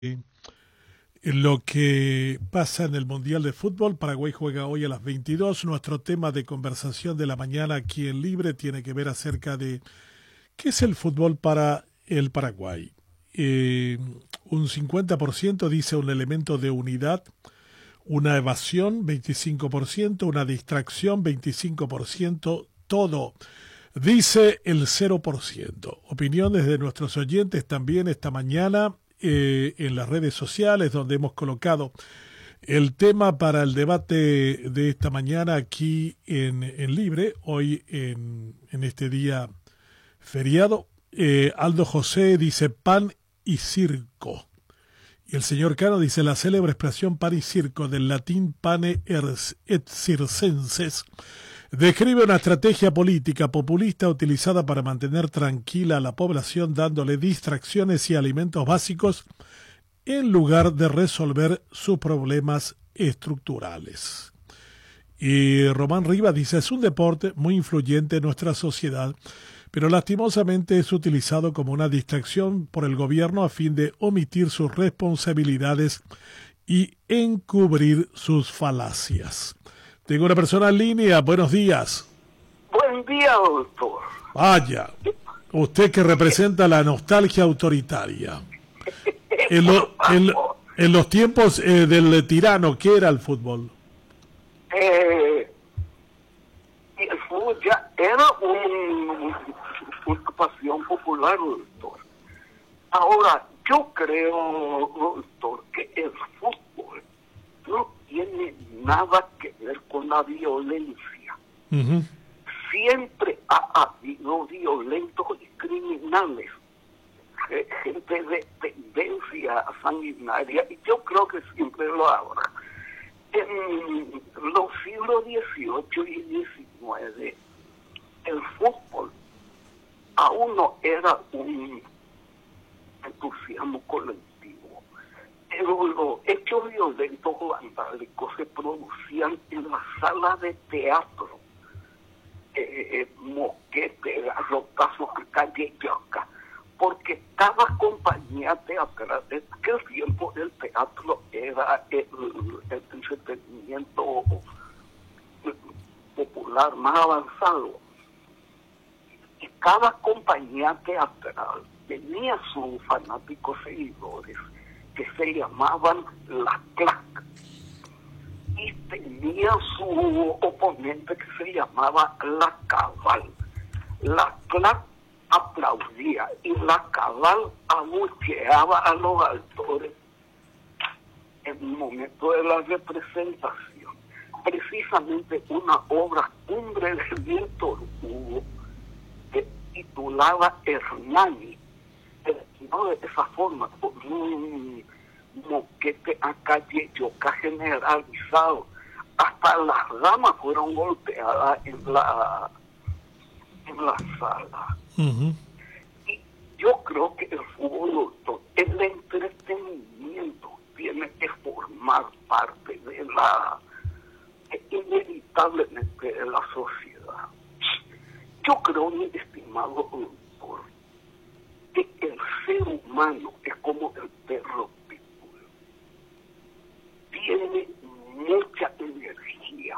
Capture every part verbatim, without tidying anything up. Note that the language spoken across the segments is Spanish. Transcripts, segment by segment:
lo que pasa en el Mundial de Fútbol. Paraguay juega hoy a las veintidós. Nuestro tema de conversación de la mañana aquí en Libre tiene que ver acerca de qué es el fútbol para el Paraguay. Eh, un cincuenta por ciento dice un elemento de unidad, una evasión veinticinco por ciento, una distracción veinticinco por ciento, todo dice el cero por ciento. Opiniones de nuestros oyentes también esta mañana eh, en las redes sociales, donde hemos colocado el tema para el debate de esta mañana aquí en, en Libre, hoy en, en este día feriado. eh, Aldo José dice pan y circo. Y el señor Cano dice la célebre expresión pan y circo, del latín pane et circenses, describe una estrategia política populista utilizada para mantener tranquila a la población, dándole distracciones y alimentos básicos en lugar de resolver sus problemas estructurales. Y Román Rivas dice, es un deporte muy influyente en nuestra sociedad, pero lastimosamente es utilizado como una distracción por el gobierno a fin de omitir sus responsabilidades y encubrir sus falacias. Tengo una persona en línea. Buenos días. Buen día, doctor. Vaya, usted que representa la nostalgia autoritaria. En, lo, en, en los tiempos eh, del tirano, ¿qué era el fútbol? Eh, el fútbol ya era un, una pasión popular, doctor. Ahora, yo creo, doctor, que el fútbol no tiene nada que ver con la violencia. Uh-huh. Siempre ha habido violentos y criminales, gente de tendencia sanguinaria, y yo creo que siempre lo habrá. En los siglos dieciocho y diecinueve, el fútbol aún no era un entusiasmo colectivo, pero los hechos violentos o vandálicos se producían en la sala de teatro, eh, moquete, garrotazos a calle Yoca, porque cada compañía teatral, en aquel tiempo el teatro era el, el entretenimiento popular más avanzado, y cada compañía teatral tenía sus fanáticos seguidores que se llamaban la clac, y tenía su oponente que se llamaba la cabal. La clac aplaudía y la cabal abucheaba a los actores en el momento de la representación. Precisamente una obra cumbre de Víctor Hugo, que titulaba Hernani, no de esa forma, con un moquete a calle Yoca generalizado. Hasta las damas fueron golpeadas en la en la sala. Uh-huh. Y yo creo que el fútbol, doctor, el entretenimiento tiene que formar parte de la, inevitablemente, de la sociedad. Yo creo, mi estimado doctor, que el ser humano es como el perro pitbull. Tiene mucha energía,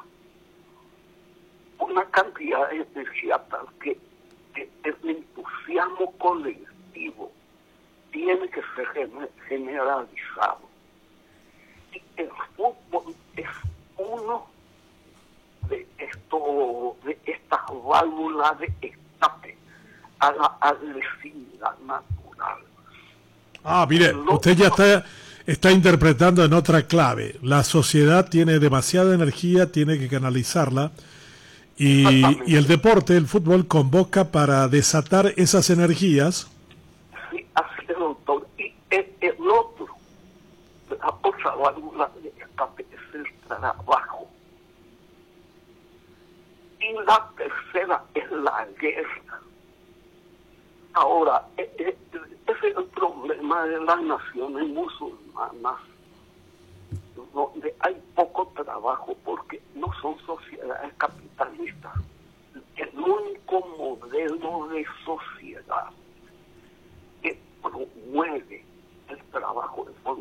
una cantidad de energía tal que, que el entusiasmo colectivo tiene que ser generalizado. Y el fútbol es uno de esto, de estas válvulas de escape a la agresividad natural. Ah, mire, usted ya está, está interpretando en otra clave. La sociedad tiene demasiada energía, tiene que canalizarla. Y, y el deporte, el fútbol, convoca para desatar esas energías. Sí, así es, doctor. Y el, el otro, la otra válvula de escape es el trabajo. Y la tercera es la guerra. Ahora, ese es el problema de las naciones musulmanas, donde hay poco trabajo porque no son sociedades capitalistas. El único modelo de sociedad que promueve el trabajo de forma